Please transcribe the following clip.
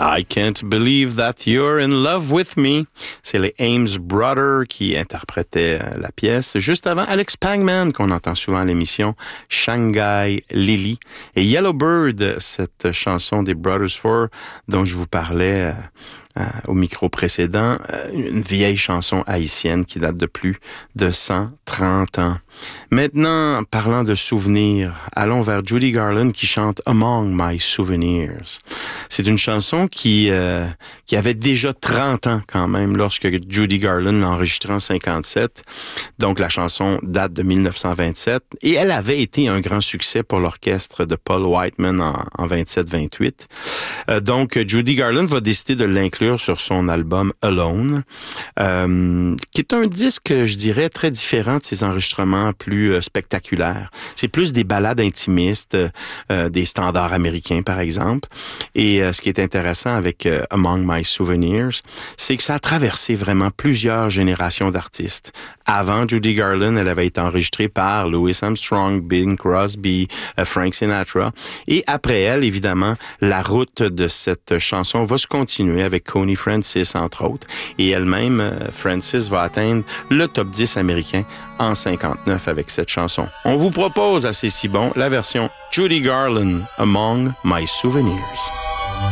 I Can't Believe That You're in Love With Me. C'est les Ames Brothers qui interprétaient la pièce. Juste avant, Alex Pagman, qu'on entend souvent à l'émission, Shanghai Lily. Et Yellowbird, cette chanson des Brothers Four dont je vous parlais au micro précédent, une vieille chanson haïtienne qui date de plus de 130 ans. Maintenant, parlant de souvenirs, allons vers Judy Garland qui chante Among My Souvenirs. C'est une chanson qui avait déjà 30 ans quand même lorsque Judy Garland l'a enregistrée en 57. Donc la chanson date de 1927 et elle avait été un grand succès pour l'orchestre de Paul Whiteman en 27-28. Donc Judy Garland va décider de l'inclure sur son album Alone, qui est un disque, je dirais, très différent de ses enregistrements plus spectaculaires. C'est plus des ballades intimistes, des standards américains, par exemple. Et ce qui est intéressant avec Among My Souvenirs, c'est que ça a traversé vraiment plusieurs générations d'artistes. Avant Judy Garland, elle avait été enregistrée par Louis Armstrong, Bing Crosby, Frank Sinatra. Et après elle, évidemment, la route de cette chanson va se continuer avec Connie Francis, entre autres. Et elle-même, Francis, va atteindre le top 10 américain en 59 avec cette chanson. On vous propose, à C'est si bon, la version Judy Garland, Among My Souvenirs.